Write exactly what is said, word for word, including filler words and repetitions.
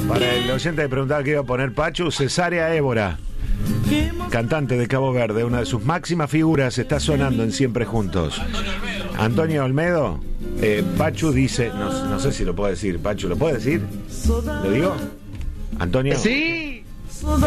Para el oyente que preguntaba qué iba a poner Pachu, Cesárea Évora, cantante de Cabo Verde, una de sus máximas figuras, está sonando en Siempre Juntos. Antonio Olmedo, eh, Pachu dice, no, no sé si lo puedo decir, Pachu, ¿lo puede decir? ¿Lo digo? Antonio. Sí.